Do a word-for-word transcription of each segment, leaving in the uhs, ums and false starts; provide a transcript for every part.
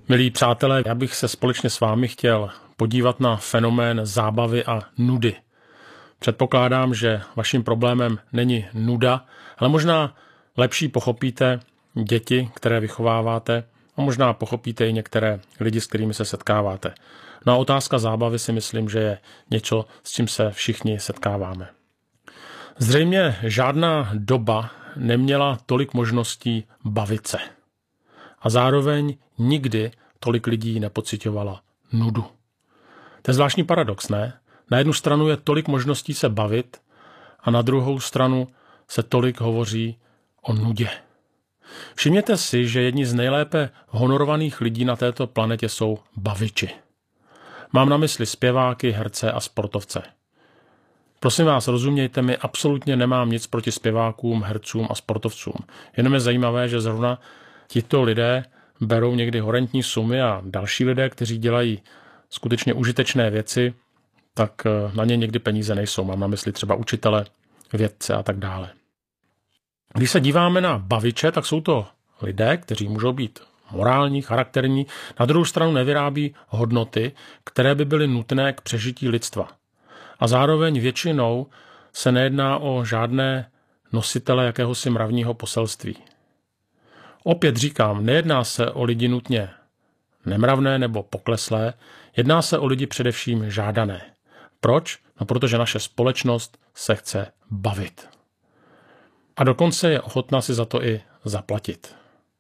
Milí přátelé, já bych se společně s vámi chtěl podívat na fenomén zábavy a nudy. Předpokládám, že vaším problémem není nuda, ale možná lepší pochopíte děti, které vychováváte, a možná pochopíte i některé lidi, s kterými se setkáváte. No a otázka zábavy si myslím, že je něco, s čím se všichni setkáváme. Zřejmě žádná doba neměla tolik možností bavit se. A zároveň nikdy tolik lidí nepociťovala nudu. To je zvláštní paradox, ne? Na jednu stranu je tolik možností se bavit a na druhou stranu se tolik hovoří o nudě. Všimněte si, že jedni z nejlépe honorovaných lidí na této planetě jsou baviči. Mám na mysli zpěváky, herce a sportovce. Prosím vás, rozumějte mi, absolutně nemám nic proti zpěvákům, hercům a sportovcům. Jenom je zajímavé, že zrovna tito lidé berou někdy horentní sumy a další lidé, kteří dělají skutečně užitečné věci, tak na ně někdy peníze nejsou. Mám na mysli třeba učitele, vědce a tak dále. Když se díváme na baviče, tak jsou to lidé, kteří můžou být morální, charakterní, na druhou stranu nevyrábí hodnoty, které by byly nutné k přežití lidstva. A zároveň většinou se nejedná o žádné nositele jakéhosi mravního poselství. Opět říkám, nejedná se o lidi nutně nemravné nebo pokleslé, jedná se o lidi především žádané. Proč? No protože naše společnost se chce bavit. A dokonce je ochotná si za to i zaplatit.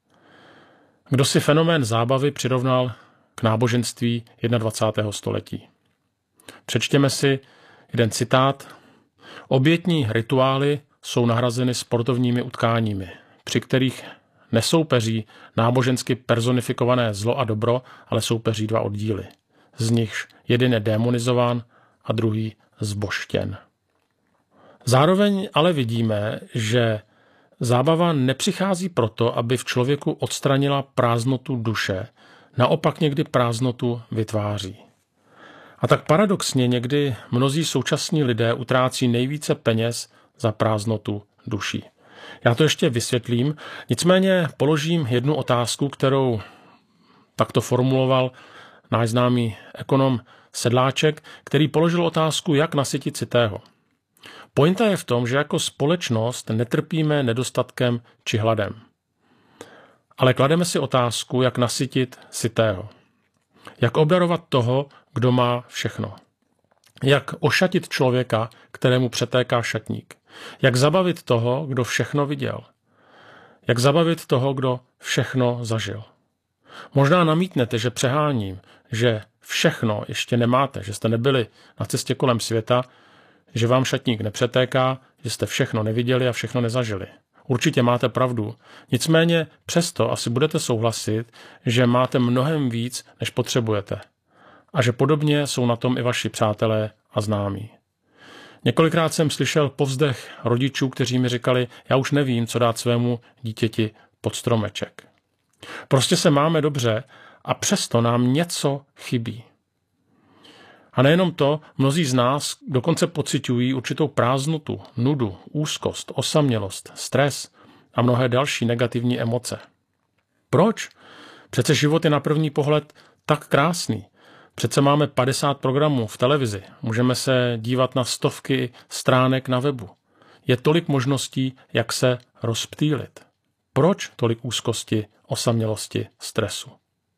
Kdo si fenomén zábavy přirovnal k náboženství dvacátého prvního století? Přečtěme si jeden citát. Obětní rituály jsou nahrazeny sportovními utkáními, při kterých nesoupeří nábožensky personifikované zlo a dobro, ale soupeří dva oddíly. Z nichž jeden je démonizován a druhý zbožtěn. Zároveň ale vidíme, že zábava nepřichází proto, aby v člověku odstranila prázdnotu duše, naopak někdy prázdnotu vytváří. A tak paradoxně někdy mnozí současní lidé utrácí nejvíce peněz za prázdnotu duší. Já to ještě vysvětlím, nicméně položím jednu otázku, kterou takto formuloval náš známý ekonom Sedláček, který položil otázku, jak nasytit sytého. Pointa je v tom, že jako společnost netrpíme nedostatkem či hladem. Ale klademe si otázku, jak nasytit sytého. Jak obdarovat toho, kdo má všechno. Jak ošatit člověka, kterému přetéká šatník. Jak zabavit toho, kdo všechno viděl. Jak zabavit toho, kdo všechno zažil. Možná namítnete, že přeháním, že všechno ještě nemáte, že jste nebyli na cestě kolem světa, že vám šatník nepřetéká, že jste všechno neviděli a všechno nezažili. Určitě máte pravdu. Nicméně přesto asi budete souhlasit, že máte mnohem víc, než potřebujete. A že podobně jsou na tom i vaši přátelé a známí. Několikrát jsem slyšel povzdech rodičů, kteří mi říkali, já už nevím, co dát svému dítěti pod stromeček. Prostě se máme dobře a přesto nám něco chybí. A nejenom to, mnozí z nás dokonce pociťují určitou prázdnotu, nudu, úzkost, osamělost, stres a mnohé další negativní emoce. Proč? Přece život je na první pohled tak krásný. Přece máme padesát programů v televizi, můžeme se dívat na stovky stránek na webu. Je tolik možností, jak se rozptýlit. Proč tolik úzkosti, osamělosti, stresu?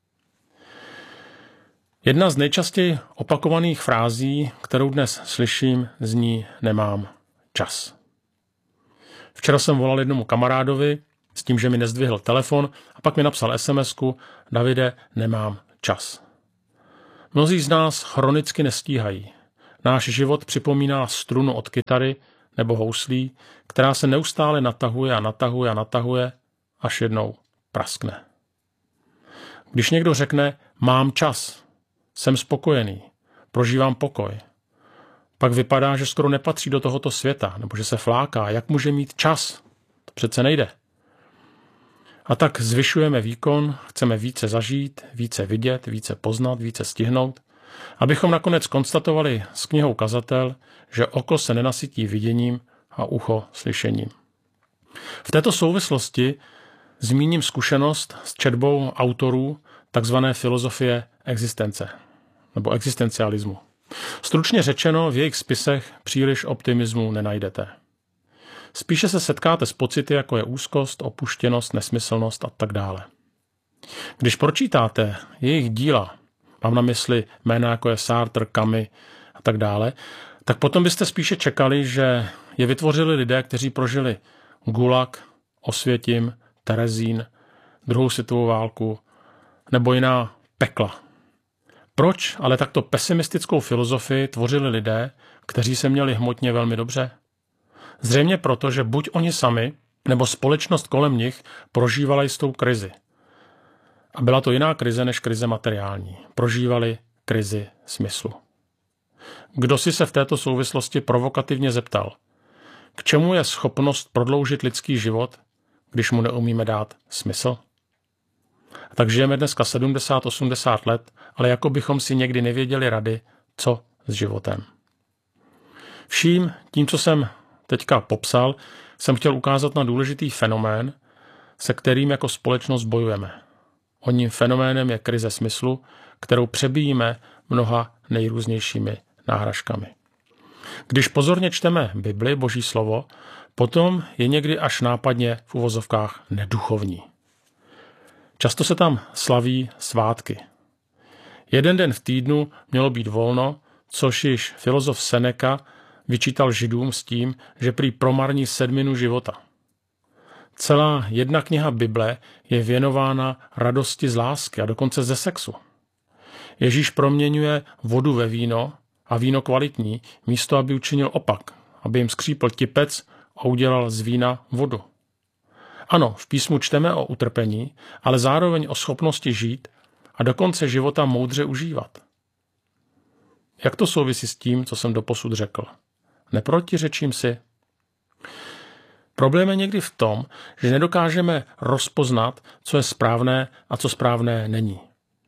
Jedna z nejčastěji opakovaných frází, kterou dnes slyším, zní nemám čas. Včera jsem volal jednomu kamarádovi s tím, že mi nezdvihl telefon a pak mi napsal esemesku Davide, nemám čas. Mnozí z nás chronicky nestíhají. Náš život připomíná strunu od kytary nebo houslí, která se neustále natahuje a natahuje a natahuje, až jednou praskne. Když někdo řekne mám čas, jsem spokojený, prožívám pokoj, pak vypadá, že skoro nepatří do tohoto světa, nebo že se fláká, jak může mít čas. To přece nejde. A tak zvyšujeme výkon, chceme více zažít, více vidět, více poznat, více stihnout, abychom nakonec konstatovali s knihou Kazatel, že oko se nenasytí viděním a ucho slyšením. V této souvislosti zmíním zkušenost s četbou autorů takzvané filozofie existence nebo existencialismu. Stručně řečeno, v jejich spisech příliš optimismu nenajdete. Spíše se setkáte s pocity, jako je úzkost, opuštěnost, nesmyslnost a tak dále. Když pročítáte jejich díla, mám na mysli jména jako je Sartre, Camus a tak dále, tak potom byste spíše čekali, že je vytvořili lidé, kteří prožili Gulag, Osvětim, Terezín, druhou světovou válku nebo jiná pekla. Proč ale takto pesimistickou filozofii tvořili lidé, kteří se měli hmotně velmi dobře? Zřejmě proto, že buď oni sami, nebo společnost kolem nich prožívala jistou krizi. A byla to jiná krize než krize materiální. Prožívali krizi smyslu. Kdo si se v této souvislosti provokativně zeptal, k čemu je schopnost prodloužit lidský život, když mu neumíme dát smysl? Tak žijeme dneska sedmdesát osmdesát let, ale jako bychom si někdy nevěděli rady, co s životem. Vším tím, co jsem teďka popsal, jsem chtěl ukázat na důležitý fenomén, se kterým jako společnost bojujeme. Oním fenoménem je krize smyslu, kterou přebíjíme mnoha nejrůznějšími náhražkami. Když pozorně čteme Bibli, Boží slovo, potom je někdy až nápadně v uvozovkách neduchovní. Často se tam slaví svátky. Jeden den v týdnu mělo být volno, což již filozof Seneca vyčítal Židům s tím, že prý promarní sedminu života. Celá jedna kniha Bible je věnována radosti z lásky a dokonce ze sexu. Ježíš proměňuje vodu ve víno a víno kvalitní, místo aby učinil opak, aby jim skřípl tipec a udělal z vína vodu. Ano, v písmu čteme o utrpení, ale zároveň o schopnosti žít a do konce života moudře užívat. Jak to souvisí s tím, co jsem doposud řekl? Neprotiřečím si? Problém je někdy v tom, že nedokážeme rozpoznat, co je správné a co správné není.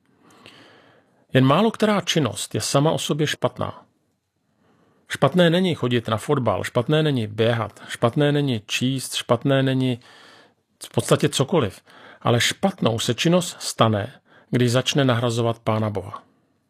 Jen málo která činnost je sama o sobě špatná. Špatné není chodit na fotbal, špatné není běhat, špatné není číst, špatné není v podstatě cokoliv, ale špatnou se činnost stane, když začne nahrazovat Pána Boha.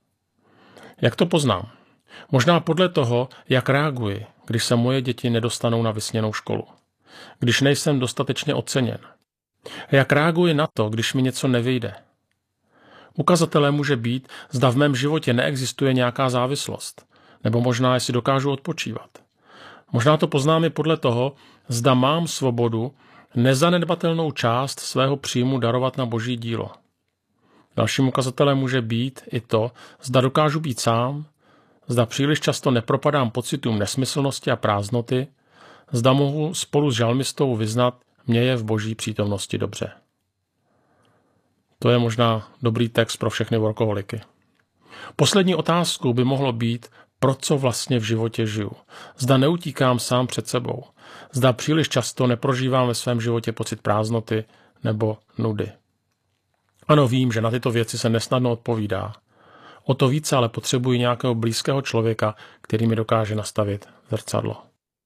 Jak to poznám? Možná podle toho, jak reaguji, když se moje děti nedostanou na vysněnou školu. Když nejsem dostatečně oceněn. A jak reaguji na to, když mi něco nevyjde. Ukazatelem může být, zda v mém životě neexistuje nějaká závislost, nebo možná, jestli dokážu odpočívat. Možná to poznám i podle toho, zda mám svobodu nezanedbatelnou část svého příjmu darovat na Boží dílo. Dalším ukazatelem může být i to, zda dokážu být sám, zda příliš často nepropadám pocitům nesmyslnosti a prázdnoty, zda mohu spolu s žalmistou vyznat, mně je v Boží přítomnosti dobře. To je možná dobrý text pro všechny workoholiky. Poslední otázkou by mohlo být, pro co vlastně v životě žiju. Zda neutíkám sám před sebou. Zda příliš často neprožívám ve svém životě pocit prázdnoty nebo nudy. Ano, vím, že na tyto věci se nesnadno odpovídá. O to více ale potřebuji nějakého blízkého člověka, který mi dokáže nastavit zrcadlo.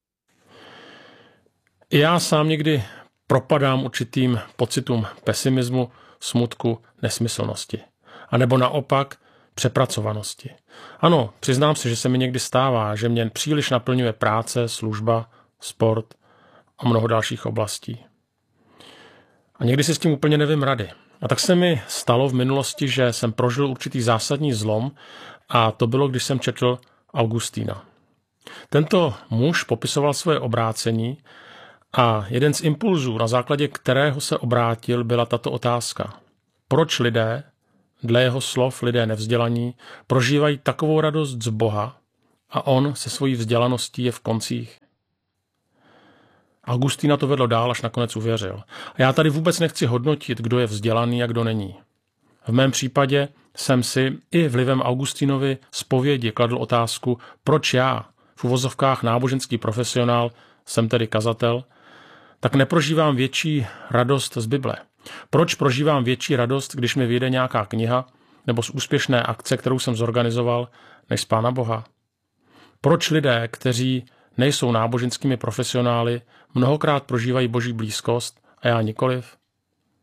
I já sám někdy propadám určitým pocitům pesimismu, smutku, nesmyslnosti. A nebo naopak přepracovanosti. Ano, přiznám se, že se mi někdy stává, že mě příliš naplňuje práce, služba, sport a mnoho dalších oblastí. A někdy si s tím úplně nevím rady. A tak se mi stalo v minulosti, že jsem prožil určitý zásadní zlom a to bylo, když jsem četl Augustína. Tento muž popisoval svoje obrácení a jeden z impulzů, na základě kterého se obrátil, byla tato otázka. Proč lidé, dle jeho slov lidé nevzdělaní, prožívají takovou radost z Boha a on se svojí vzdělaností je v koncích? Augustína to vedlo dál, až nakonec uvěřil. A já tady vůbec nechci hodnotit, kdo je vzdělaný a kdo není. V mém případě jsem si i vlivem Augustínovy zpovědi kladl otázku, proč já, v uvozovkách náboženský profesionál, jsem tedy kazatel, tak neprožívám větší radost z Bible. Proč prožívám větší radost, když mi vyjde nějaká kniha nebo z úspěšné akce, kterou jsem zorganizoval, než z Pána Boha? Proč lidé, kteří nejsou náboženskými profesionály, mnohokrát prožívají Boží blízkost a já nikoliv?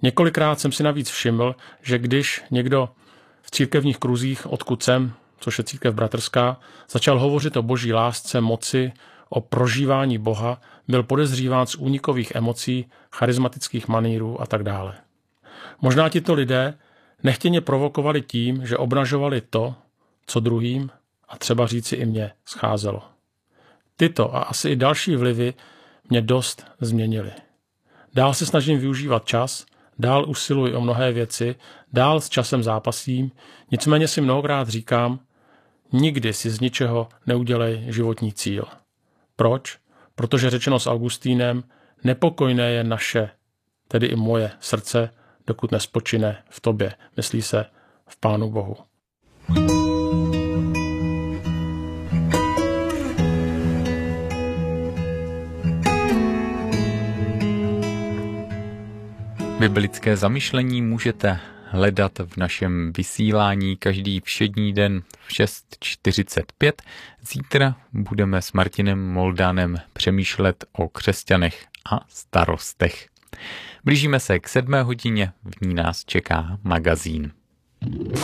Několikrát jsem si navíc všiml, že když někdo v církevních kruzích, odkud jsem, což je církev bratrská, začal hovořit o boží lásce, moci, o prožívání Boha, byl podezříván z únikových emocí, charismatických manýrů a tak dále. Možná tito lidé nechtěně provokovali tím, že obnažovali to, co druhým, a třeba říci i mně, scházelo. Tyto a asi i další vlivy mě dost změnily. Dál se snažím využívat čas, dál usiluji o mnohé věci, dál s časem zápasím, nicméně si mnohokrát říkám, nikdy si z ničeho neudělej životní cíl. Proč? Protože řečeno s Augustínem, nepokojné je naše, tedy i moje srdce, dokud nespočine v tobě, myslí se v Pánu Bohu. Biblické zamyšlení můžete hledat v našem vysílání každý všední den v šest čtyřicet pět. Zítra budeme s Martinem Moldánem přemýšlet o křesťanech a starostech. Blížíme se k sedmé hodině, v ní nás čeká magazín.